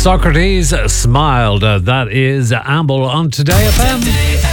Socrates smiled. That is Amble on Today FM.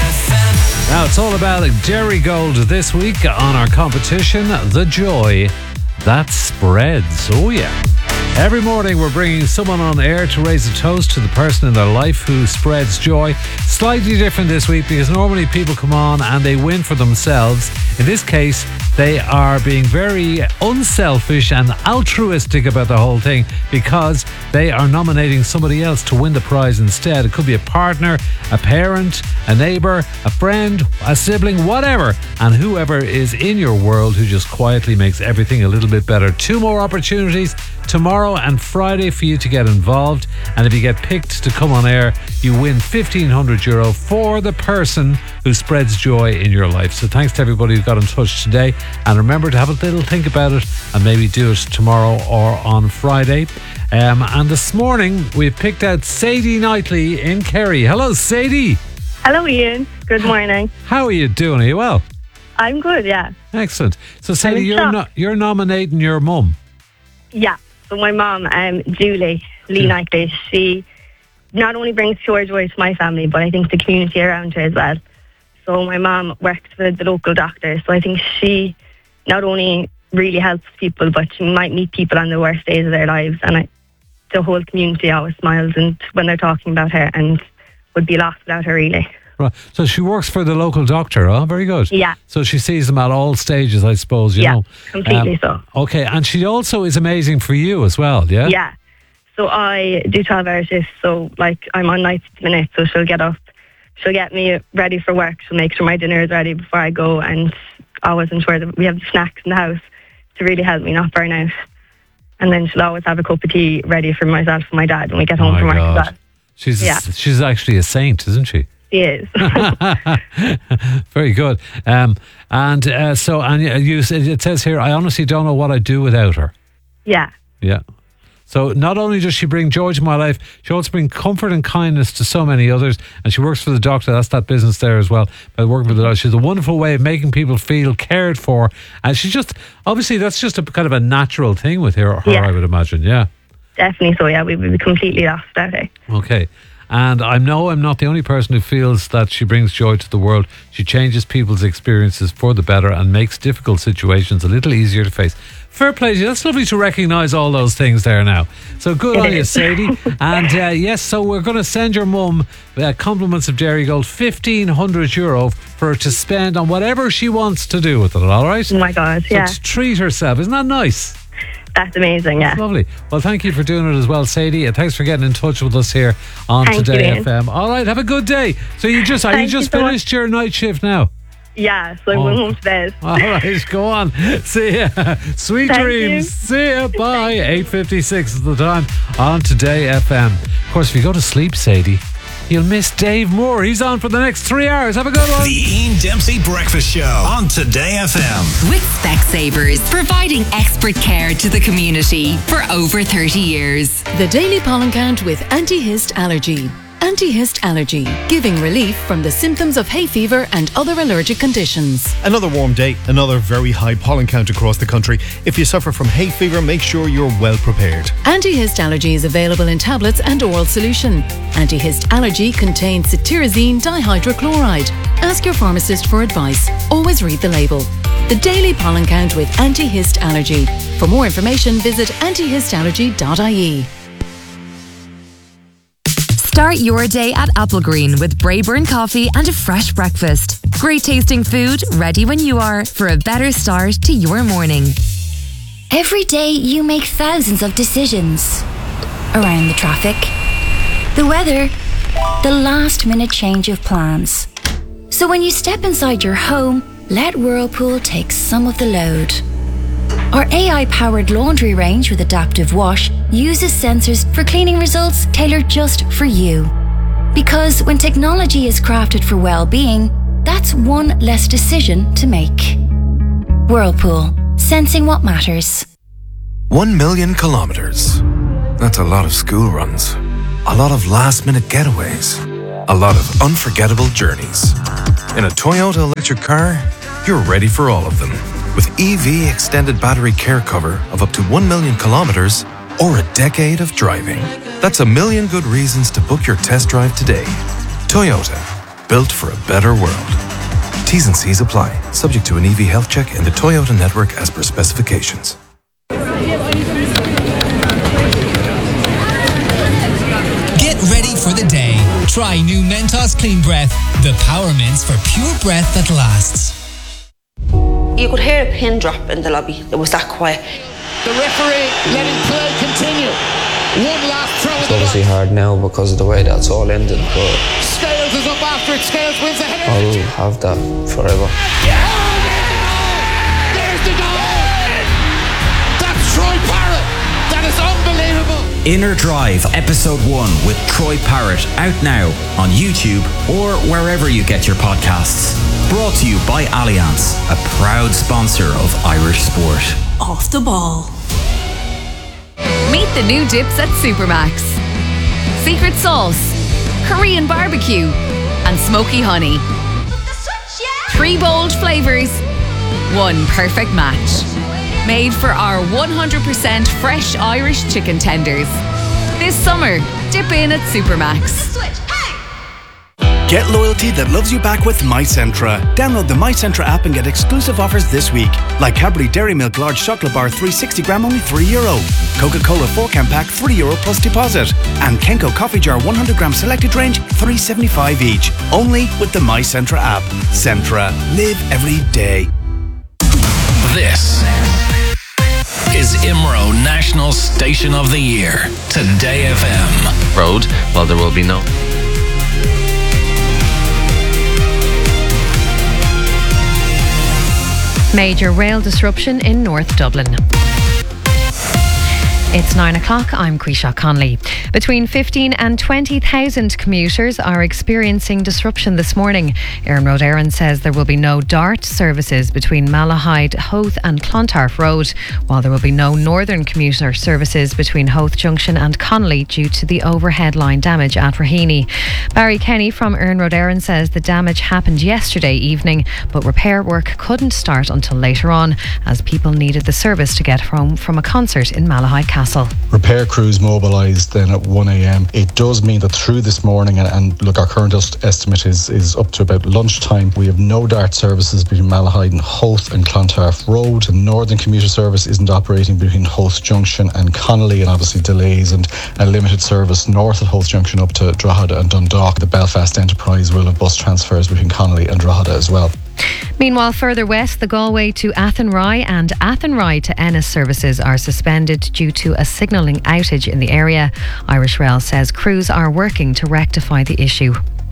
Now it's all about Dairy Gold this week on our competition, The Joy That Spreads. Oh yeah. Every morning we're bringing someone on air to raise a toast to the person in their life who spreads joy. Slightly different this week because normally people come on and they win for themselves. In this case, they are being very unselfish and altruistic about the whole thing because they are nominating somebody else to win the prize instead. It could be a partner, a parent, a neighbour, a friend, a sibling, whatever. And whoever is in your world who just quietly makes everything a little bit better. 2 more opportunities tomorrow and Friday for you to get involved. And if you get picked to come on air, you win €1,500 for the person who spreads joy in your life. So thanks to everybody who got in touch today. And remember to have a little think about it and maybe do it tomorrow or on Friday. And this morning we've picked out Sadie Knightley in Kerry. Hello, Sadie. Hello, Ian. Good morning. How are you doing? Are you well? I'm good, yeah. Excellent. So Sadie, you're nominating your mum. Yeah. So my mum, Julie Lee Knightley, she not only brings pure joy to my family, but I think the community around her as well. So my mum works for the local doctor, so I think she not only really helps people, but she might meet people on the worst days of their lives, and the whole community always smiles and when they're talking about her and would be lost without her, really. Right. So she works for the local doctor, oh, very good. Yeah. So she sees them at all stages, I suppose, you know. Yeah, completely so. Okay, and she also is amazing for you as well, yeah? Yeah. So I do 12-hour shifts, so like I'm on nights at the minute, so she'll get up, she'll get me ready for work, she'll make sure my dinner is ready before I go, and always ensure that we have the snacks in the house to really help me not burn out. And then she'll always have a cup of tea ready for myself and my dad when we get home from work as well. She's actually a saint, isn't she? She is. Very good. It says here, I honestly don't know what I'd do without her. Yeah. Yeah. So not only does she bring joy to my life, she also brings comfort and kindness to so many others. And she works for the doctor. That's that business there as well. By working for the doctor, she's a wonderful way of making people feel cared for. And she just, obviously, that's just a kind of a natural thing with her, I would imagine. Yeah. Definitely so, yeah. We would be completely lost without her. Okay. And I know I'm not the only person who feels that she brings joy to the world. She changes people's experiences for the better and makes difficult situations a little easier to face. Fair play to you. That's lovely to recognise all those things there now. So good on you, Sadie. And yes, so we're going to send your mum compliments of Dairy Gold, €1,500 for her to spend on whatever she wants to do with it, all right? Oh my God, so to treat herself. Isn't that nice? That's amazing, yeah. That's lovely. Well, thank you for doing it as well, Sadie, and thanks for getting in touch with us here on Today FM. All right, have a good day. So you just finished your night shift now? Yeah, so I'm going home to bed. All right, go on. See ya. Sweet dreams. See ya. Bye. 8:56 is the time on Today FM. Of course, if you go to sleep, Sadie, you'll miss Dave Moore. He's on for the next 3 hours. Have a good one. The Ian Dempsey Breakfast Show on Today FM. With Specsavers, providing expert care to the community for over 30 years. The Daily Pollen Count with Anti-Hist Allergy. Anti-Hist Allergy, giving relief from the symptoms of hay fever and other allergic conditions. Another warm day, another very high pollen count across the country. If you suffer from hay fever, make sure you're well prepared. Anti-Hist Allergy is available in tablets and oral solution. Anti-Hist Allergy contains cetirizine dihydrochloride. Ask your pharmacist for advice. Always read the label. The Daily Pollen Count with Anti-Hist Allergy. For more information, visit antihistallergy.ie. Start your day at Applegreen with Brayburn coffee and a fresh breakfast. Great tasting food, ready when you are for a better start to your morning. Every day you make thousands of decisions. Around the traffic, the weather, the last minute change of plans. So when you step inside your home, let Whirlpool take some of the load. Our AI-powered laundry range with Adaptive Wash uses sensors for cleaning results tailored just for you. Because when technology is crafted for well-being, that's one less decision to make. Whirlpool, sensing what matters. 1 million kilometers. That's a lot of school runs. A lot of last-minute getaways. A lot of unforgettable journeys. In a Toyota electric car, you're ready for all of them. With EV extended battery care cover of up to 1 million kilometers, or a decade of driving. That's a million good reasons to book your test drive today. Toyota, built for a better world. T's and C's apply, subject to an EV health check in the Toyota network as per specifications. Get ready for the day. Try new Mentos Clean Breath, the power mints for pure breath that lasts. You could hear a pin drop in the lobby. It was that quiet. The referee letting play continue. One last throw. It's obviously hard now because of the way that's all ended, but Scales is up after it. Scales wins the header. I'll have that forever. Yeah! There's the goal! That's Troy Parrott. That is unbelievable. Inner Drive, Episode 1 with Troy Parrott, out now on YouTube or wherever you get your podcasts. Brought to you by Allianz, a proud sponsor of Irish sport. Off the ball. Meet the new dips at Supermax. Secret sauce, Korean barbecue, and smoky honey. 3 bold flavours, 1 perfect match. Made for our 100% fresh Irish chicken tenders. This summer, dip in at Supermax. Get loyalty that loves you back with MyCentra. Download the MyCentra app and get exclusive offers this week. Like Cadbury Dairy Milk Large Chocolate Bar 360 gram, only €3. Coca-Cola 4-can pack, €3 plus deposit. And Kenko Coffee Jar 100 gram selected range, $3.75 each. Only with the MyCentra app. Centra. Live every day. This is IMRO National Station of the Year. Today FM. Road, well, there will be no. Major rail disruption in North Dublin. It's 9 o'clock. I'm Quisha Conley. Between 15 and 20,000 commuters are experiencing disruption this morning. Iarnród Éireann says there will be no DART services between Malahide, Howth and Clontarf Road, while there will be no northern commuter services between Howth Junction and Connolly due to the overhead line damage at Raheny. Barry Kenny from Iarnród Éireann says the damage happened yesterday evening, but repair work couldn't start until later on as people needed the service to get home from a concert in Malahide Castle. Repair crews mobilised then at 1 a.m. It does mean that through this morning, and look, our current estimate is up to about lunchtime, we have no DART services between Malahide and Howth and Clontarf Road. The northern commuter service isn't operating between Howth Junction and Connolly, and obviously delays and a limited service north of Howth Junction up to Drogheda and Dundalk. The Belfast Enterprise will have bus transfers between Connolly and Drogheda as well. Meanwhile, further west, the Galway to Athenry and Athenry to Ennis services are suspended due to a signalling outage in the area. Irish Rail says crews are working to rectify the issue.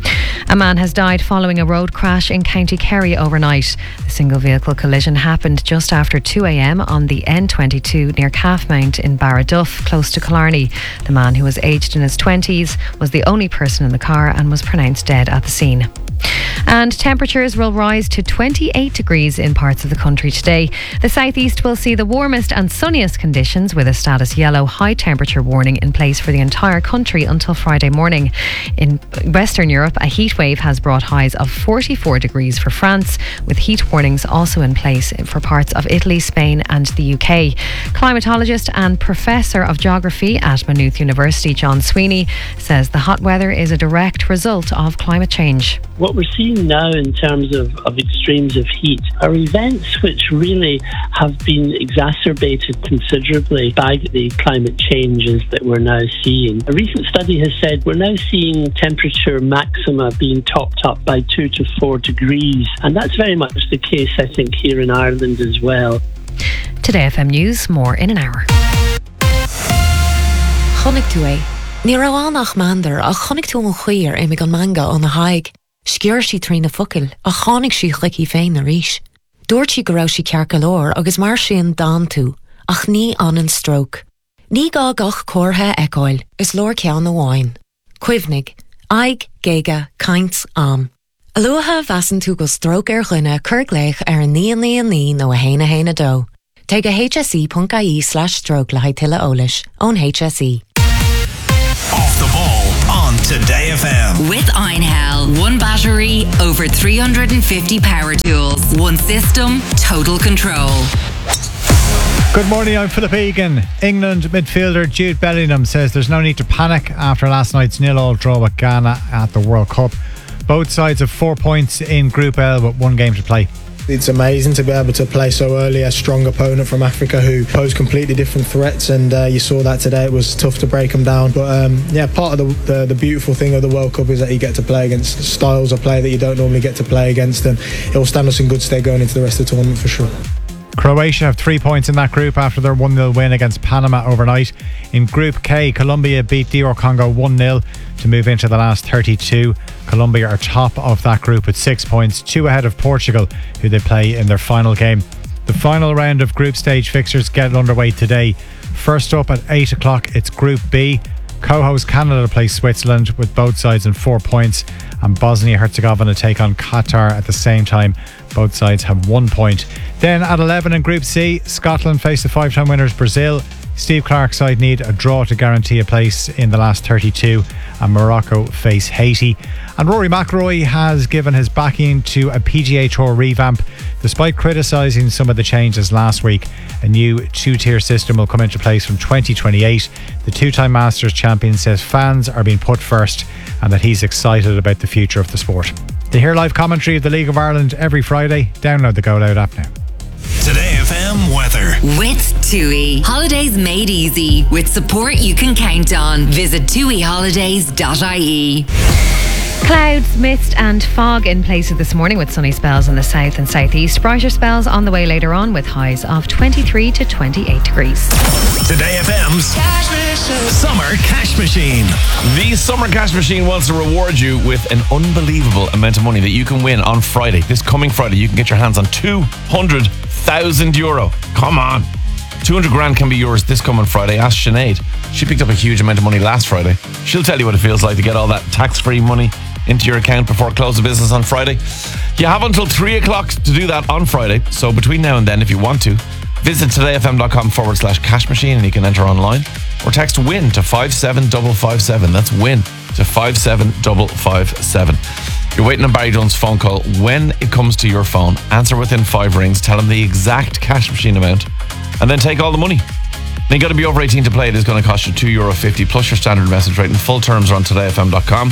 A man has died following a road crash in County Kerry overnight. The single vehicle collision happened just after 2 a.m. on the N22 near Calfmount in Barraduff, close to Killarney. The man, who was aged in his 20s, was the only person in the car and was pronounced dead at the scene. And temperatures will rise to 28 degrees in parts of the country today. The southeast will see the warmest and sunniest conditions, with a status yellow high temperature warning in place for the entire country until Friday morning. In Western Europe, a heat wave has brought highs of 44 degrees for France, with heat warnings also in place for parts of Italy, Spain and the UK. Climatologist and Professor of Geography at Maynooth University, John Sweeney, says the hot weather is a direct result of climate change. What we're seeing now in terms of extremes of heat are events which really have been exacerbated considerably by the climate changes that we're now seeing. A recent study has said we're now seeing temperature maxima being topped up by 2 to 4 degrees, and that's very much the case, I think, here in Ireland as well. Today FM News, more in an hour. Chonig tú é. Ní raibh mander a chonig tú an chuir é me an manga an na haig. Scior sí trí na focail a chonig sí chuicí féin na ríis. Dúirt sí go raibh sí cear go leor agus mar sin dan tú, ach ní an an stroke. Ní gá gach córtha eáil is leor ceann na bháin. Cuimhnig, aig, géige, caints, am. Aluatha bheasan tú go stroke ar chuine curgléich ar an ní nó a héine dó. Take a hse.ie/stroke le haitile ólis ón HSE. Off the ball on Today FM. With Einhell, one battery, over 350 power tools, one system, total control. Good morning, I'm Philip Egan. England midfielder Jude Bellingham says there's no need to panic after last night's 0-0 draw with Ghana at the World Cup. Both sides have 4 points in Group L with one game to play. It's amazing to be able to play so early a strong opponent from Africa who pose completely different threats, and you saw that today. It was tough to break them down, but part of the beautiful thing of the World Cup is that you get to play against styles of play that you don't normally get to play against, and it will stand us in good stead going into the rest of the tournament for sure. Croatia have 3 points in that group after their 1-0 win against Panama overnight. In Group K, Colombia beat DR Congo 1-0 to move into the last 32. Colombia are top of that group with 6 points, 2 ahead of Portugal, who they play in their final game. The final round of group stage fixtures get underway today. First up at 8 o'clock, it's Group B. Co-host Canada plays Switzerland with both sides in 4 points, and Bosnia-Herzegovina take on Qatar at the same time. Both sides have 1 point. Then at 11 in Group C, Scotland face the 5-time winners Brazil. Steve Clarke's side need a draw to guarantee a place in the last 32, and Morocco face Haiti. And Rory McIlroy has given his backing to a PGA Tour revamp. Despite criticising some of the changes last week, a new 2-tier system will come into place from 2028. The 2-time Masters champion says fans are being put first and that he's excited about the future of the sport. To hear live commentary of the League of Ireland every Friday, download the Go Loud app now. Today FM weather. With TUI. Holidays made easy. With support you can count on. Visit tuiholidays.ie. Clouds, mist and fog in places this morning with sunny spells in the south and southeast. Brighter spells on the way later on with highs of 23 to 28 degrees. Today FM's Summer Cash Machine. The Summer Cash Machine wants to reward you with an unbelievable amount of money that you can win on Friday. This coming Friday, you can get your hands on €200,000. Come on. 200 grand can be yours this coming Friday. Ask Sinead. She picked up a huge amount of money last Friday. She'll tell you what it feels like to get all that tax-free money into your account before close of business on Friday. You have until 3 o'clock to do that on Friday. So between now and then, if you want to, visit todayfm.com/cash machine and you can enter online. Or text WIN to 57557. That's WIN to 57557. You're waiting on Barry Dunn's phone call. When it comes to your phone, answer within 5 rings, tell him the exact cash machine amount, and then take all the money. Now you got to be over 18 to play. It is going to cost you €2.50 plus your standard message rate, and full terms are on todayfm.com.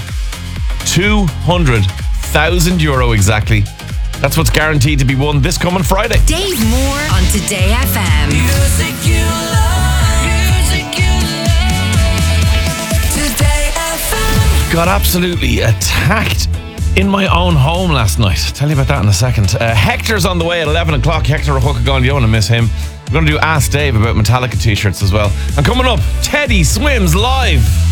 €200,000 exactly. That's what's guaranteed to be won this coming Friday. Dave Moore on Today FM. Music you love. Music you love. Today FM. Got absolutely attacked in my own home last night. I'll tell you about that in a second. Hector's on the way at 11 o'clock. Hector O'Huckagon, you don't want to miss him. We're going to do Ask Dave about Metallica t-shirts as well. And coming up, Teddy swims live.